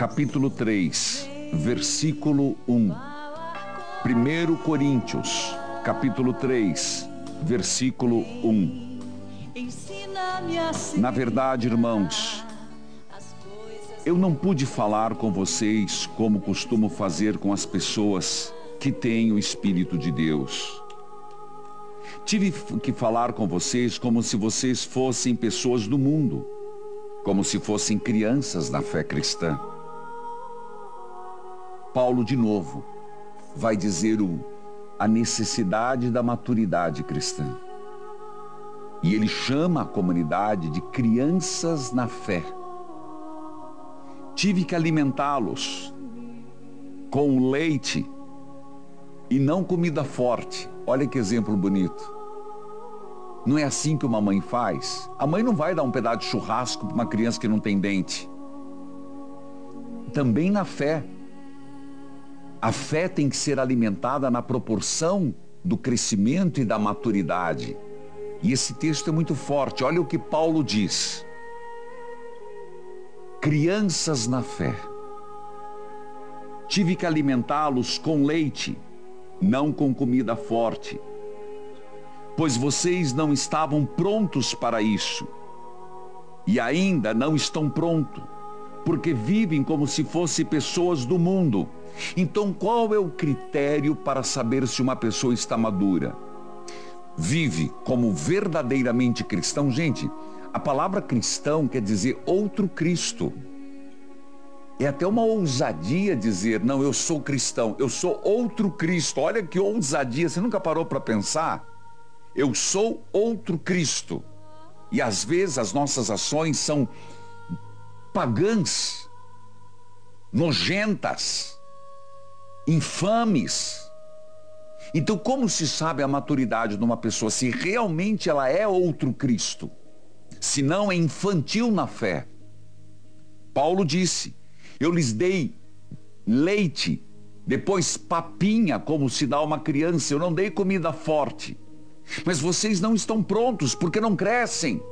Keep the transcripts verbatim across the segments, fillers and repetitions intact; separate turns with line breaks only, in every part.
capítulo três, versículo um. primeiro Coríntios, capítulo três, versículo um. Na verdade, irmãos, eu não pude falar com vocês como costumo fazer com as pessoas que têm o Espírito de Deus. Tive que falar com vocês como se vocês fossem pessoas do mundo, como se fossem crianças na fé cristã. Paulo, de novo, vai dizer o, a necessidade da maturidade cristã. E ele chama a comunidade de crianças na fé. Tive que alimentá-los com leite e não comida forte. Olha que exemplo bonito. Não é assim que uma mãe faz? A mãe não vai dar um pedaço de churrasco para uma criança que não tem dente. Também na fé. A fé tem que ser alimentada na proporção do crescimento e da maturidade. E esse texto é muito forte. Olha o que Paulo diz. Crianças na fé. Tive que alimentá-los com leite, não com comida forte, pois vocês não estavam prontos para isso. E ainda não estão prontos, porque vivem como se fossem pessoas do mundo. Então, qual é o critério para saber se uma pessoa está madura? Vive como verdadeiramente cristão? Gente, a palavra cristão quer dizer outro Cristo. É até uma ousadia dizer, não, eu sou cristão, eu sou outro Cristo. Olha que ousadia, você nunca parou para pensar? Eu sou outro Cristo. E às vezes as nossas ações são pagãs, nojentas, infames. Então, como se sabe a maturidade de uma pessoa? Se realmente ela é outro Cristo, se não é infantil na fé. Paulo disse, eu lhes dei leite, depois papinha, como se dá a uma criança, eu não dei comida forte. Mas vocês não estão prontos, porque não crescem.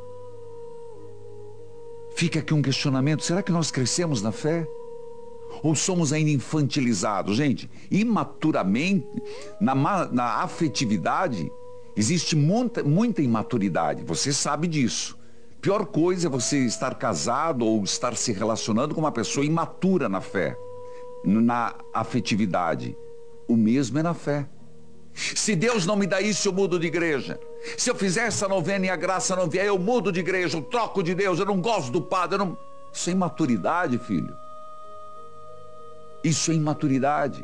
Fica aqui um questionamento, será que nós crescemos na fé? Ou somos ainda infantilizados? Gente, imaturamente, na, na afetividade, existe muita, muita imaturidade, você sabe disso. Pior coisa é você estar casado ou estar se relacionando com uma pessoa imatura na fé, na afetividade. O mesmo é na fé. Se Deus não me dá isso, eu mudo de igreja. Se eu fizer essa novena e a graça não vier, eu mudo de igreja, eu troco de Deus, eu não gosto do padre. Eu não... Isso é imaturidade, filho. Isso é imaturidade.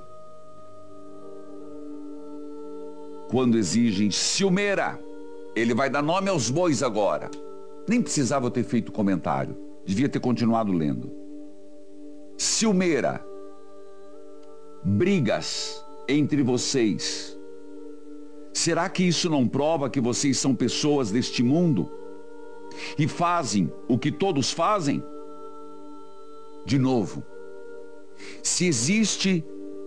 Quando exigem ciumeira, ele vai dar nome aos bois agora. Nem precisava eu ter feito comentário. Devia ter continuado lendo. Ciumeira. Brigas entre vocês. Será que isso não prova que vocês são pessoas deste mundo? E fazem o que todos fazem? De novo. Se existe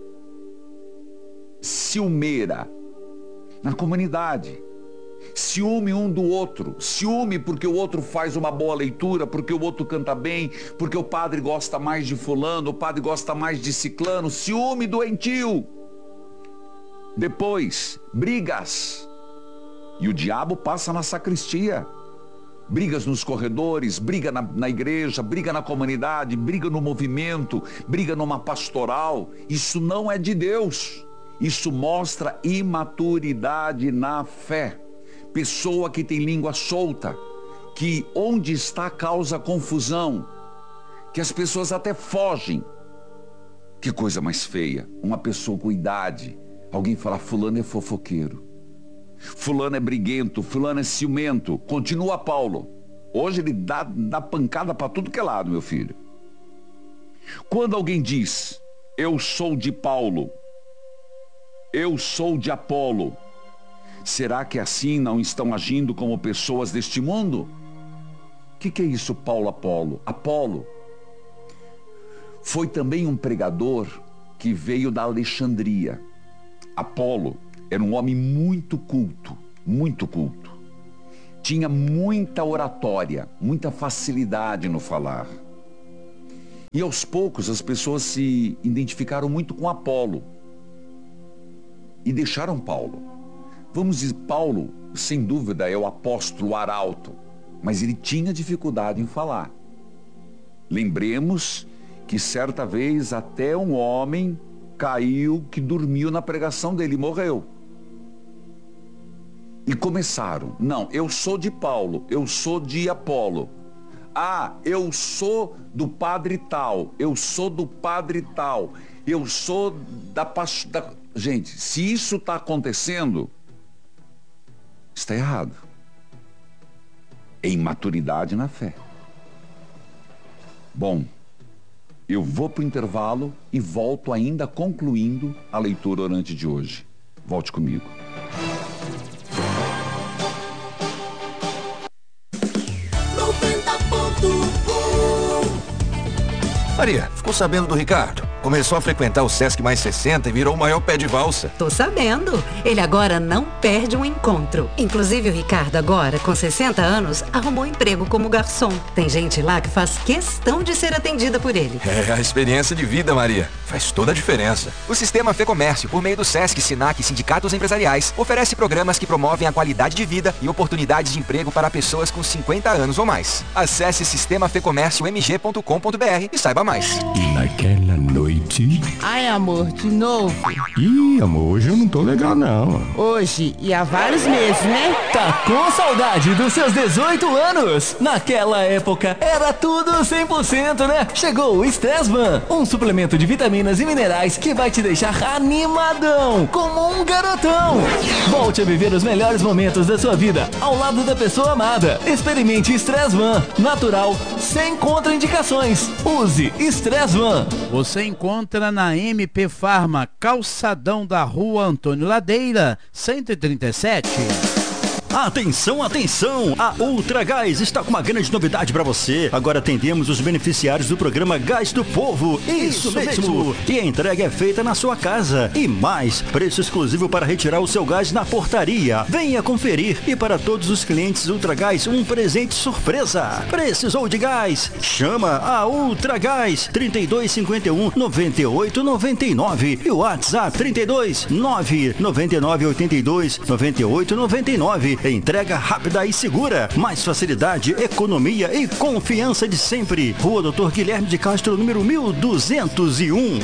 ciumeira na comunidade, ciúme um do outro, ciúme porque o outro faz uma boa leitura, porque o outro canta bem, porque o padre gosta mais de fulano, o padre gosta mais de ciclano, ciúme doentio. Depois, brigas. E o diabo passa na sacristia. Brigas nos corredores, briga na, na igreja, briga na comunidade, briga no movimento, briga numa pastoral. Isso não é de Deus. Isso mostra imaturidade na fé. Pessoa que tem língua solta, que onde está causa confusão, que as pessoas até fogem. Que coisa mais feia, uma pessoa com idade, alguém falar fulano é fofoqueiro, fulano é briguento, fulano é ciumento. Continua Paulo, hoje ele dá, dá pancada para tudo que é lado, meu filho. Quando alguém diz, eu sou de Paulo, eu sou de Apolo, será que assim não estão agindo como pessoas deste mundo? O que, que é isso, Paulo Apolo? Apolo foi também um pregador que veio da Alexandria. Apolo era um homem muito culto, muito culto. Tinha muita oratória, muita facilidade no falar. E aos poucos as pessoas se identificaram muito com Apolo e deixaram Paulo. Vamos dizer, Paulo, sem dúvida, é o apóstolo, o arauto, mas ele tinha dificuldade em falar. Lembremos que certa vez até um homem caiu que dormiu na pregação dele e morreu. E começaram, não, eu sou de Paulo, eu sou de Apolo. Ah, eu sou do padre tal, eu sou do padre tal, eu sou da pastora... Gente, se isso está acontecendo, está errado. É imaturidade na fé. Bom, eu vou para o intervalo e volto ainda concluindo a leitura orante de hoje. Volte comigo.
Maria, ficou sabendo do Ricardo? Começou a frequentar o Sesc Mais sessenta e virou o maior pé de valsa.
Tô sabendo. Ele agora não perde um encontro. Inclusive o Ricardo agora, com sessenta anos, arrumou emprego como garçom. Tem gente lá que faz questão de ser atendida por ele.
É a experiência de vida, Maria. Faz toda a diferença.
O Sistema Fê Comércio, por meio do Sesc, Sinac e sindicatos empresariais, oferece programas que promovem a qualidade de vida e oportunidades de emprego para pessoas com cinquenta anos ou mais. Acesse sistema fê comércio m g ponto com ponto b r e saiba mais.
E naquela noite...
Ai, amor, de novo?
Ih, amor, hoje eu não tô legal, não.
Hoje e há vários meses, né?
Tá com saudade dos seus dezoito anos? Naquela época era tudo cem por cento, né? Chegou o Stressman, um suplemento de vitaminas e minerais que vai te deixar animadão, como um garotão. Volte a viver os melhores momentos da sua vida ao lado da pessoa amada. Experimente Stressman, natural, sem contraindicações. Use Stressman.
Você encontra na M P Farma, calçadão da Rua Antônio Ladeira, cento e trinta e sete.
Atenção, atenção! A Ultragás está com uma grande novidade para você. Agora atendemos os beneficiários do programa Gás do Povo. Isso, Isso mesmo. mesmo! E a entrega é feita na sua casa. E mais, preço exclusivo para retirar o seu gás na portaria. Venha conferir. E para todos os clientes Ultragás, um presente surpresa. Precisou de gás? Chama a Ultragás trinta e dois, cinquenta e um, noventa e oito, noventa e nove e o WhatsApp trinta e dois, nove, noventa e nove, oitenta e dois, noventa e oito, noventa e nove. Entrega rápida e segura. Mais facilidade, economia e confiança de sempre. Rua doutor Guilherme de Castro, número mil duzentos e um.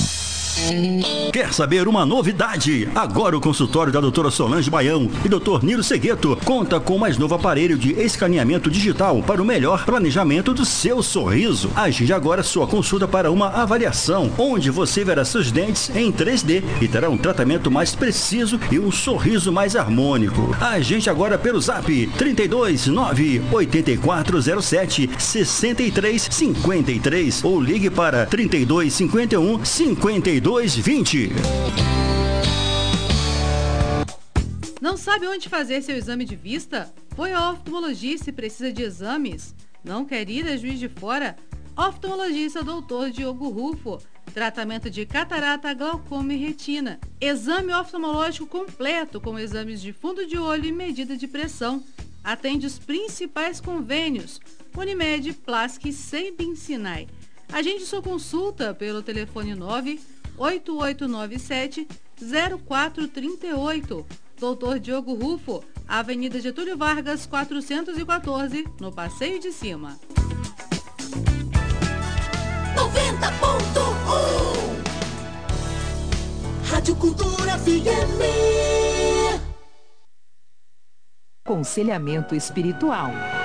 Quer saber uma novidade? Agora o consultório da doutora Solange Baião e doutor Nilo Segueto conta com o mais novo aparelho de escaneamento digital para o melhor planejamento do seu sorriso. Agende agora sua consulta para uma avaliação, onde você verá seus dentes em três D e terá um tratamento mais preciso e um sorriso mais harmônico. Agende agora pelo zap trinta e dois, nove, oito quatro zero sete, seis três cinco três ou ligue para trinta e dois, cinquenta e um, cinquenta e dois, vinte.
Não sabe onde fazer seu exame de vista? Foi ao oftalmologista e precisa de exames? Não quer ir a Juiz de Fora? Oftalmologista doutor Diogo Rufo. Tratamento de catarata, glaucoma e retina. Exame oftalmológico completo com exames de fundo de olho e medida de pressão. Atende os principais convênios: Unimed, Plasc e Sembin Sinai. Agende sua consulta pelo telefone nove oito oito nove sete, zero quatro três oito. doutor Diogo Rufo, Avenida Getúlio Vargas, quatrocentos e quatorze, no Passeio de Cima.
noventa ponto um Rádio Cultura F M.
Aconselhamento espiritual.